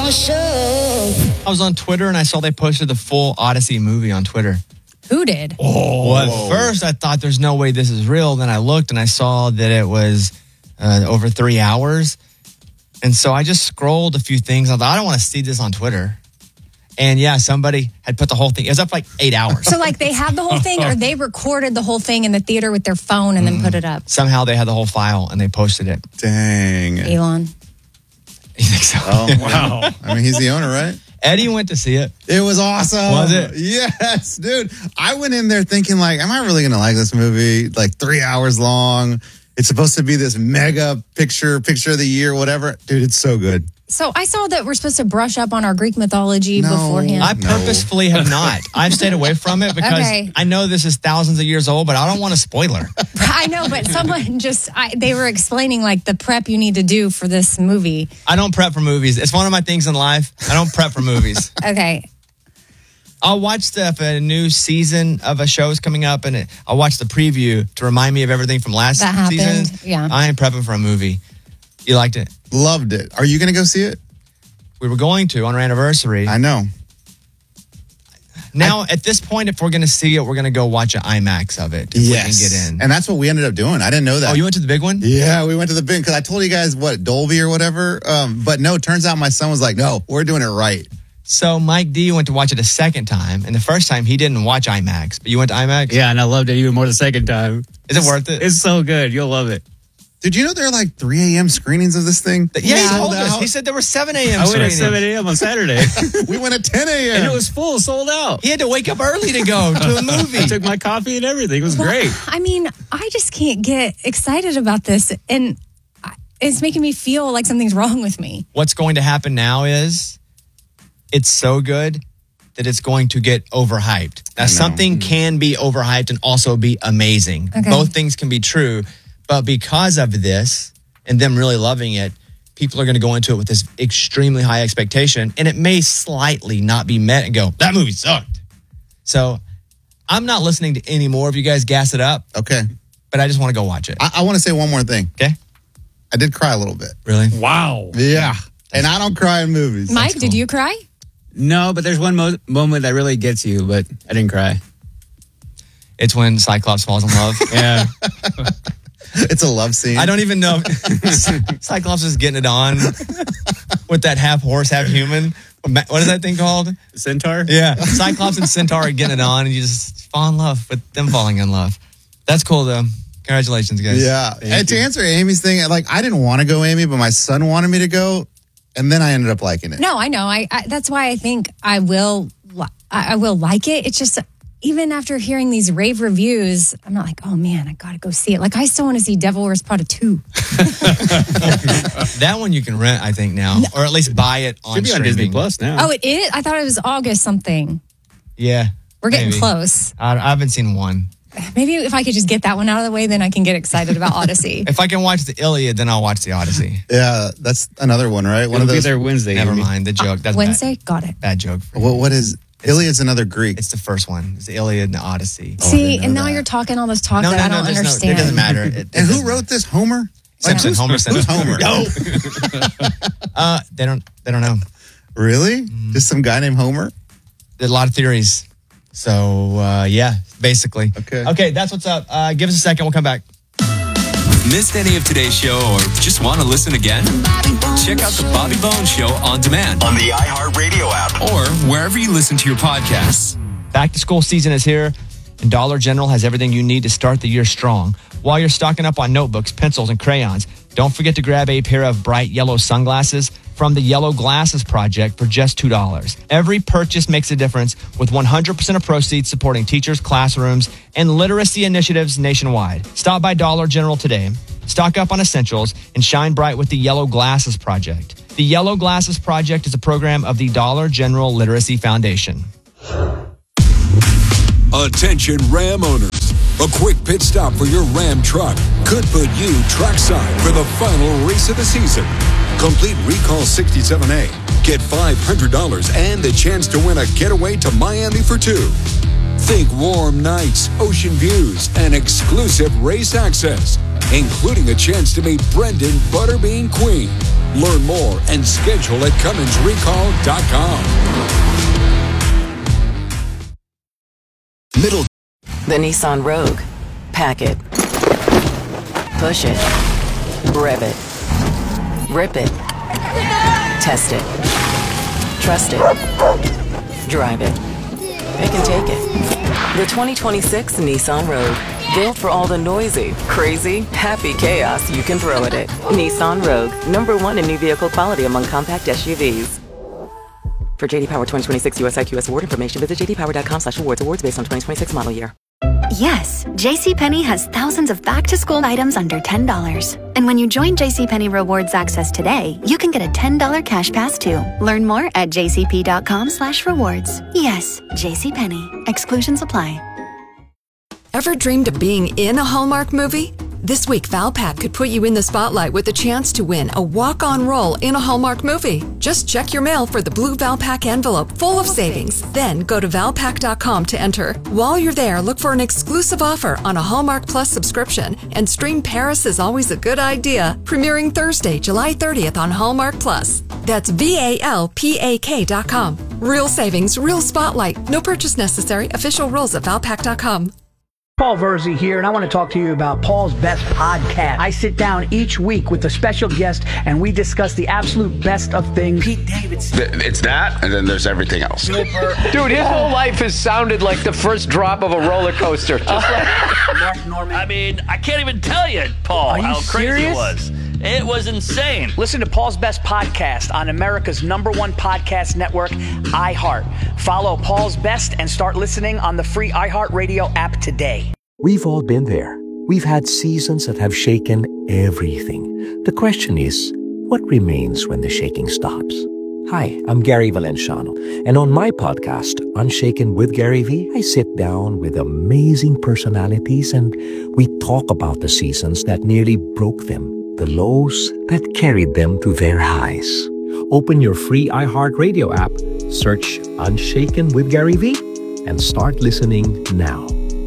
I was on Twitter and I saw they posted the full Odyssey movie on Twitter. Who did? Well, at first I thought there's no way this is real. Then I looked and I saw that it was over 3 hours. And so I just scrolled a few things. I thought, I don't want to see this on Twitter. And yeah, somebody had put the whole thing. It was up for like 8 hours. So like they have the whole thing, or they recorded the whole thing in the theater with their phone and then put it up? Somehow they had the whole file and they posted it. Dang. Elon. You think so? Oh, wow. I mean, he's the owner, right? Eddie went to see it. It was awesome. Was it? Yes, dude. I went in there thinking like, am I really going to like this movie? Like 3 hours long. It's supposed to be this mega picture of the year, whatever. Dude, it's so good. So I saw that we're supposed to brush up on our Greek mythology beforehand. I purposefully have not. I've stayed away from it because I know this is thousands of years old, but I don't want a spoiler. I know, but someone they were explaining like the prep you need to do for this movie. I don't prep for movies. It's one of my things in life. I don't prep for movies. Okay. I'll watch if a new season of a show is coming up, and I'll watch the preview to remind me of everything from last season. Yeah. I ain't prepping for a movie. You liked it? Loved it. Are you going to go see it? We were going to on our anniversary. I know. Now, at this point, if we're going to see it, we're going to go watch an IMAX of it. If we can get in. And that's what we ended up doing. I didn't know that. Oh, you went to the big one? Yeah, we went to the big, because I told you guys, Dolby or whatever. But no, turns out my son was like, no, we're doing it right. So Mike D went to watch it a second time, and the first time he didn't watch IMAX, but you went to IMAX? Yeah, and I loved it even more the second time. Is it worth it? It's so good. You'll love it. Did you know there are like 3 a.m. screenings of this thing? Yeah, he told us. He said there were 7 a.m. I went at screenings. 7 a.m. on Saturday. We went at 10 a.m. And it was full, sold out. He had to wake up early to go to a movie. I took my coffee and everything. It was great. I mean, I just can't get excited about this, and it's making me feel like something's wrong with me. What's going to happen now is it's so good that it's going to get overhyped. Now, something can be overhyped and also be amazing. Okay. Both things can be true, but because of this and them really loving it, people are going to go into it with this extremely high expectation, and it may slightly not be met and go, that movie sucked. So I'm not listening to any more of you guys gas it up. Okay. But I just want to go watch it. I want to say one more thing. Okay. I did cry a little bit. Really? Wow. Yeah. And I don't cry in movies. Mike, did you cry? No, but there's one moment that really gets you, but I didn't cry. It's when Cyclops falls in love. Yeah. It's a love scene. I don't even know. Cyclops is getting it on with that half horse, half human. What is that thing called? Centaur? Yeah. Cyclops and Centaur are getting it on, and you just fall in love with them falling in love. That's cool, though. Congratulations, guys. Yeah. And to answer Amy's thing, like, I didn't want to go, Amy, but my son wanted me to go, and then I ended up liking it. No, I know. I that's why I think I will like it. It's just, even after hearing these rave reviews, I'm not like, oh man, I gotta go see it. Like, I still want to see Devil Wears Prada 2. That one you can rent, I think, now, or at least buy it on Should be on streaming. Disney Plus now. Oh, it is? I thought it was August something. Yeah. We're getting maybe. close. I haven't seen one. Maybe if I could just get that one out of the way, then I can get excited about Odyssey. If I can watch the Iliad, then I'll watch the Odyssey. Yeah, that's another one, right? One It'll of be those. there Wednesday. Never Amy. mind the joke. That's Wednesday? Got it. Bad joke. What is Iliad's another Greek? It's the first one. It's the Iliad and the Odyssey. See, and now you're talking all this talk that I don't understand. It doesn't matter. And who wrote this? Homer? Simpson. Homer Simpson. Who's Homer? No. They don't know. Really? Just some guy named Homer? There's a lot of theories. So, yeah, basically. Okay, that's what's up. Give us a second. We'll come back. Missed any of today's show or just want to listen again? Check out the Bobby Bones Show on demand on the iHeartRadio app or wherever you listen to your podcasts. Back to school season is here, and Dollar General has everything you need to start the year strong. While you're stocking up on notebooks, pencils, and crayons, don't forget to grab a pair of bright yellow sunglasses from the Yellow Glasses Project for just $2. Every purchase makes a difference, with 100% of proceeds supporting teachers, classrooms, and literacy initiatives nationwide. Stop by Dollar General today, stock up on essentials, and shine bright with the Yellow Glasses Project. The Yellow Glasses Project is a program of the Dollar General Literacy Foundation. Attention Ram owners. A quick pit stop for your Ram truck could put you trackside for the final race of the season. Complete Recall 67A. Get $500 and the chance to win a getaway to Miami for two. Think warm nights, ocean views, and exclusive race access, including a chance to meet Brendan Butterbean Queen. Learn more and schedule at CumminsRecall.com. Middle. The Nissan Rogue. Pack it. Push it. Rev it. Rip it. Test it. Trust it. Drive it. It can take it. The 2026 Nissan Rogue. Built for all the noisy, crazy, happy chaos you can throw at it. Nissan Rogue. #1 in new vehicle quality among compact SUVs. For JD Power 2026 US IQS award information, visit jdpower.com/awards. Awards based on 2026 model year. Yes, JCPenney has thousands of back-to-school items under $10. And when you join JCPenney Rewards Access today, you can get a $10 cash pass too. Learn more at jcp.com/rewards. Yes, JCPenney. Exclusions apply. Ever dreamed of being in a Hallmark movie? This week, Valpak could put you in the spotlight with a chance to win a walk-on role in a Hallmark movie. Just check your mail for the blue Valpak envelope full of savings. Then go to Valpak.com to enter. While you're there, look for an exclusive offer on a Hallmark Plus subscription and stream Paris is Always a Good Idea, premiering Thursday, July 30th on Hallmark Plus. That's VALPAK.com. Real savings, real spotlight. No purchase necessary. Official rules at Valpak.com. Paul Verzi here, and I want to talk to you about Paul's Best Podcast. I sit down each week with a special guest, and we discuss the absolute best of things. Pete Davidson. It's that, and then there's everything else. Dude, his whole life has sounded like the first drop of a roller coaster. Just like Mark Norman. I mean, I can't even tell you, Paul, how crazy it was. It was insane. Listen to Paul's Best Podcast on America's #1 podcast network, iHeart. Follow Paul's Best and start listening on the free iHeartRadio app today. We've all been there. We've had seasons that have shaken everything. The question is, what remains when the shaking stops? Hi, I'm Gary Valenciano, and on my podcast, Unshaken with Gary V, I sit down with amazing personalities and we talk about the seasons that nearly broke them, the lows that carried them to their highs. Open your free iHeartRadio app, search Unshaken with Gary V, and start listening now.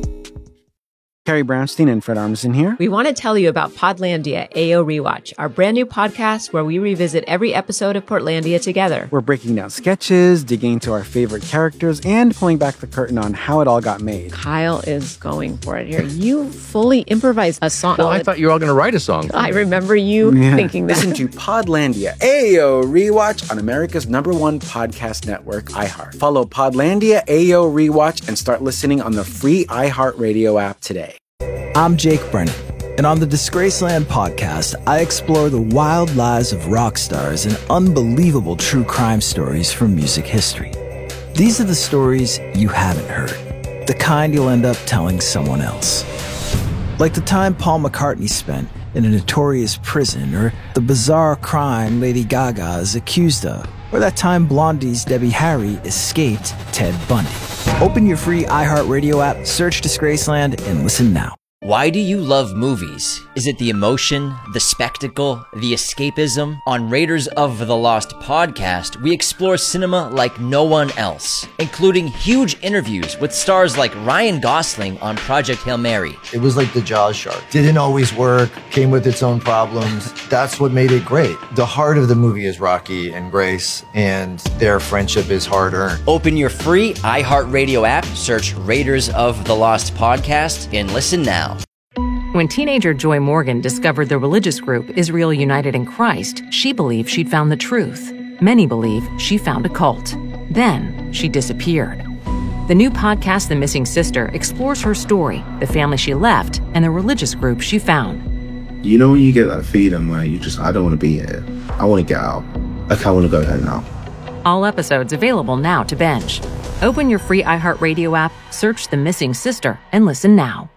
Carrie Brownstein and Fred Armisen here. We want to tell you about Podlandia AO Rewatch, our brand new podcast where we revisit every episode of Portlandia together. We're breaking down sketches, digging into our favorite characters, and pulling back the curtain on how it all got made. Kyle is going for it here. You fully improvised a song. Well, I thought you were all going to write a song. I remember you thinking that. Listen to Podlandia AO Rewatch on America's #1 podcast network, iHeart. Follow Podlandia AO Rewatch and start listening on the free iHeartRadio app today. I'm Jake Brennan, and on the Disgraceland podcast, I explore the wild lives of rock stars and unbelievable true crime stories from music history. These are the stories you haven't heard, the kind you'll end up telling someone else. Like the time Paul McCartney spent in a notorious prison, or the bizarre crime Lady Gaga is accused of, or that time Blondie's Debbie Harry escaped Ted Bundy. Open your free iHeartRadio app, search Disgraceland, and listen now. Why do you love movies? Is it the emotion, the spectacle, the escapism? On Raiders of the Lost podcast, we explore cinema like no one else, including huge interviews with stars like Ryan Gosling on Project Hail Mary. It was like the Jaws shark. Didn't always work, came with its own problems. That's what made it great. The heart of the movie is Rocky and Grace, and their friendship is hard-earned. Open your free iHeartRadio app, search Raiders of the Lost podcast, and listen now. When teenager Joy Morgan discovered the religious group Israel United in Christ, she believed she'd found the truth. Many believe she found a cult. Then she disappeared. The new podcast, The Missing Sister, explores her story, the family she left, and the religious group she found. You know when you get that feeling where I don't want to be here. I want to get out. Like, I want to go there now. All episodes available now to binge. Open your free iHeartRadio app, search The Missing Sister, and listen now.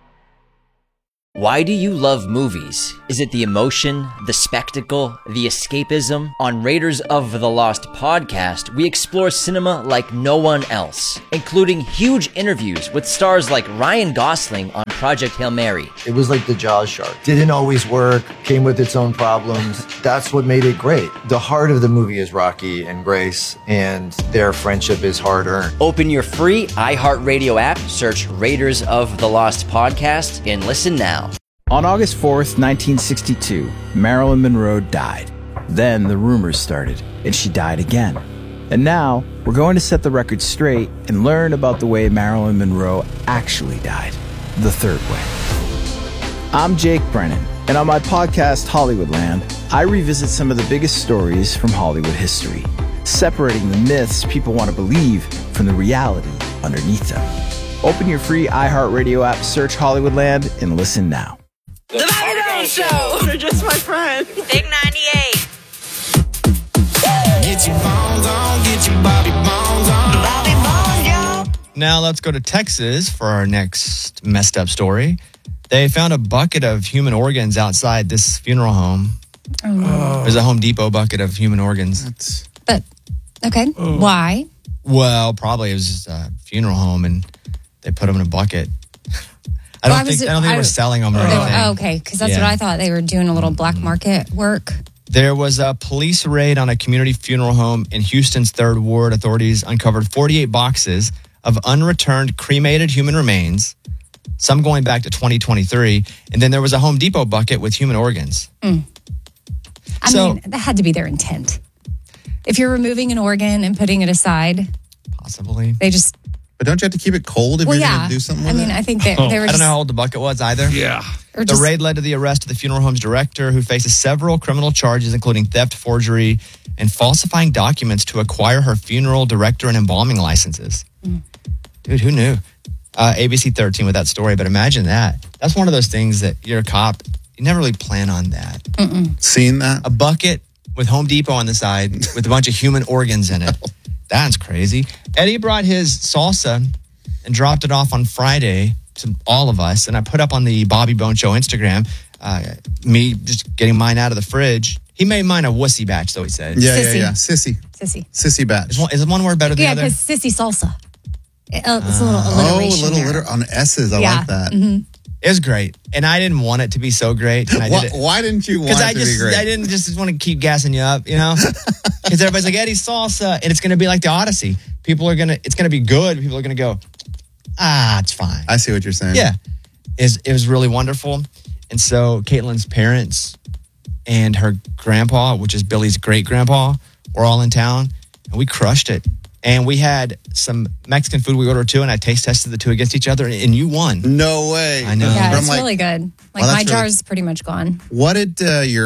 Why do you love movies? Is it the emotion, the spectacle, the escapism? On Raiders of the Lost podcast, we explore cinema like no one else, including huge interviews with stars like Ryan Gosling on Project Hail Mary. It was like the Jaws shark. Didn't always work, came with its own problems. That's what made it great. The heart of the movie is Rocky and Grace, and their friendship is hard-earned. Open your free iHeartRadio app, search Raiders of the Lost podcast, and listen now. On August 4th, 1962, Marilyn Monroe died. Then the rumors started, and she died again. And now, we're going to set the record straight and learn about the way Marilyn Monroe actually died. The third way. I'm Jake Brennan, and on my podcast, Hollywoodland, I revisit some of the biggest stories from Hollywood history, separating the myths people want to believe from the reality underneath them. Open your free iHeartRadio app, search Hollywoodland, and listen now. The Bobby Bones Show. They're just my friend. Big 98. Get your bones on, get your Bobby Bones on. Bobby Bones, yo. Now let's go to Texas for our next messed up story. They found a bucket of human organs outside this funeral home. Oh, no. There's a Home Depot bucket of human organs. Okay. Why? Well, probably it was just a funeral home and they put them in a bucket. I don't think they were selling them or anything. Oh, okay, because that's what I thought. They were doing a little black market work. There was a police raid on a community funeral home in Houston's 3rd Ward. Authorities uncovered 48 boxes of unreturned cremated human remains, some going back to 2023. And then there was a Home Depot bucket with human organs. I mean, that had to be their intent. If you're removing an organ and putting it aside, possibly. They just... But don't you have to keep it cold if you're going to do something with it? I think they were I don't know how old the bucket was either. Yeah. The raid led to the arrest of the funeral home's director, who faces several criminal charges, including theft, forgery, and falsifying documents to acquire her funeral director and embalming licenses. Dude, who knew? ABC 13 with that story, but imagine that. That's one of those things that you're a cop, you never really plan on that. Seen that? A bucket with Home Depot on the side with a bunch of human organs in it. That's crazy. Eddie brought his salsa and dropped it off on Friday to all of us. And I put up on the Bobby Bone Show Instagram, me just getting mine out of the fridge. He made mine a wussy batch, though, he said. Yeah. Sissy. Sissy batch. Is it one word better than the Yeah, other? because sissy salsa. It's a little alliteration. Oh, a little on S's. I like that. Mm-hmm. It was great. And I didn't want it to be so great. And I did it. Why didn't you want it to be great? I didn't just want to keep gassing you up, you know? Because everybody's like, Eddie salsa, and it's going to be like the Odyssey. It's going to be good. People are going to go, it's fine. I see what you're saying. Yeah. It was really wonderful. And so Caitlin's parents and her grandpa, which is Billy's great-grandpa, were all in town. And we crushed it. And we had some Mexican food we ordered too, and I taste tested the two against each other, and you won. No way. I know. Yeah, it's really good. Like, my jar's pretty much gone. What did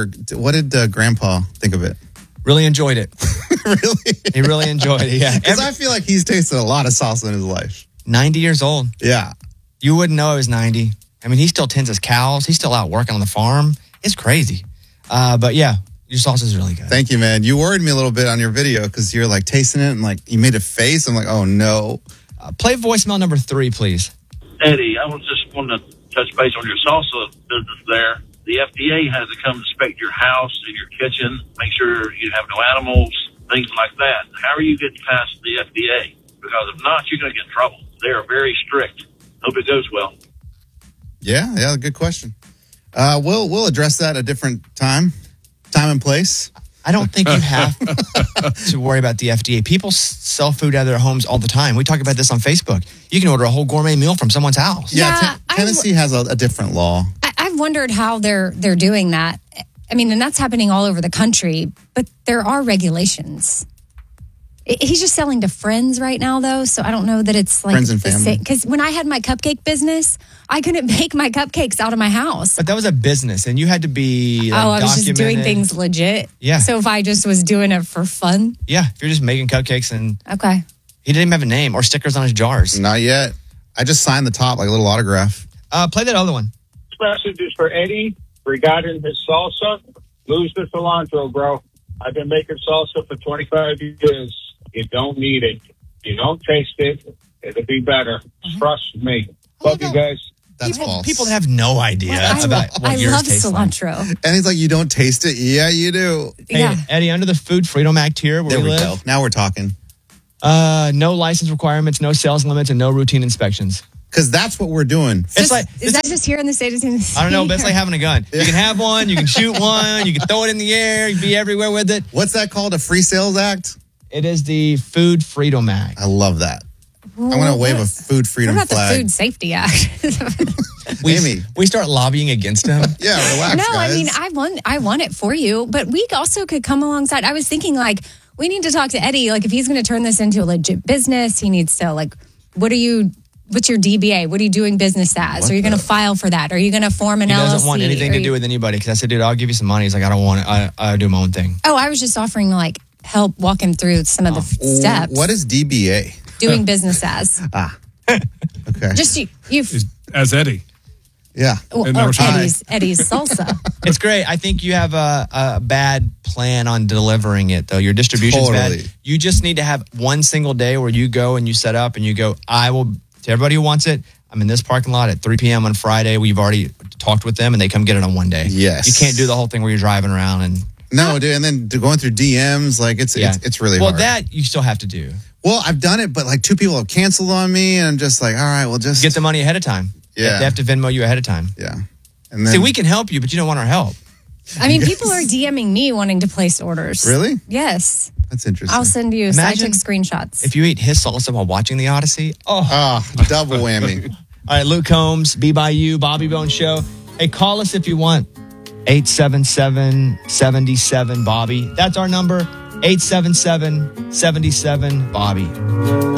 Grandpa think of it? Really enjoyed it. Really? He really enjoyed it, yeah. Because I feel like he's tasted a lot of salsa in his life. 90 years old. Yeah. You wouldn't know he was 90. I mean, he still tends his cows. He's still out working on the farm. It's crazy. But yeah, your salsa is really good. Thank you, man. You worried me a little bit on your video because you're like tasting it and like you made a face. I'm like, oh no. Play voicemail number 3, please. Eddie, I was just wanting to touch base on your salsa business there. The FDA has to come inspect your house and your kitchen, make sure you have no animals, things like that. How are you getting past the FDA? Because if not, you're going to get in trouble. They are very strict. Hope it goes well. Yeah, good question. We'll address that at a different time and place. I don't think you have to worry about the FDA. People sell food out of their homes all the time. We talk about this on Facebook. You can order a whole gourmet meal from someone's house. Yeah, Tennessee has a different law. I've wondered how they're doing that. I mean, and that's happening all over the country, but there are regulations. He's just selling to friends right now, though, so I don't know that it's like friends and family. Because when I had my cupcake business, I couldn't bake my cupcakes out of my house. But that was a business, and you had to be I was just doing things legit. Yeah. So if I just was doing it for fun. Yeah, if you're just making cupcakes and... Okay. He didn't even have a name or stickers on his jars. Not yet. I just signed the top, like a little autograph. Play that other one. This message is for Eddie regarding his salsa. Lose the cilantro, bro. I've been making salsa for 25 years. You don't need it. You don't taste it. It'll be better. Trust me. Love you guys. That's false. People have no idea about what yours tastes cilantro. like. And he's like, you don't taste it? Yeah, you do. Hey, Eddie, under the Food Freedom Act here where there we live, go. Now we're talking. No license requirements, no sales limits, and no routine inspections. Because that's what we're doing. Is that just here in the state of Tennessee? I don't know, but it's like having a gun. You can have one, you can shoot one, you can throw it in the air, you can be everywhere with it. What's that called? A Free Sales Act? It is the Food Freedom Act. I love that. I'm going to wave a food freedom What about flag. the Food Safety Act? We start lobbying against him. Yeah, relax, No, guys. I mean, I want it for you, but we also could come alongside. I was thinking, like, we need to talk to Eddie. Like, if he's going to turn this into a legit business, he needs to, like, what's your DBA? What are you doing business as? Are you going to file for that? Are you going to form an He LLC? doesn't want anything to do with anybody because I said, dude, I'll give you some money. He's like, I don't want it. I do my own thing. Oh, I was just offering, like, help walk him through some of the steps. What is DBA? Doing business as. Okay. Just you as Eddie. Yeah. Or Eddie's salsa. It's great. I think you have a bad plan on delivering it, though. Your distribution's Totally. bad. You just need to have one single day where you go and you set up and you go, I will, to everybody who wants it, I'm in this parking lot at 3 p.m. on Friday. We've already talked with them and they come get it on one day. Yes. You can't do the whole thing where you're driving around and. No, dude. And then going through DMs, like it's really hard. Well, that you still have to do. Well, I've done it, but like 2 people have canceled on me, and I'm just like, all right, well, just get the money ahead of time. Yeah. They have to Venmo you ahead of time. Yeah. And then, see, we can help you, but you don't want our help. I mean, people are DMing me wanting to place orders. Really? Yes. That's interesting. I'll send you Imagine side screenshots. If you eat his salsa while watching The Odyssey, double whammy. All right, Luke Combs, Be By You, Bobby Bone Show. Hey, call us if you want. 877-77-BOBBY. That's our number, 877-77-BOBBY.